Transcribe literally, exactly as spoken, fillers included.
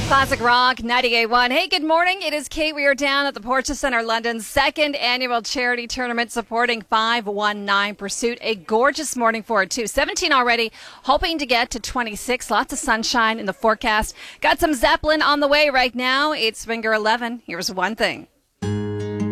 Classic Rock ninety-eight point one. Hey, good morning. It is Kate. We are down at the Portia Centre London's second annual charity tournament supporting five one nine Pursuit. A gorgeous morning for it, too. seventeen already, hoping to get to twenty-six. Lots of sunshine in the forecast. Got some Zeppelin on the way right now. It's finger eleven. Here's one thing.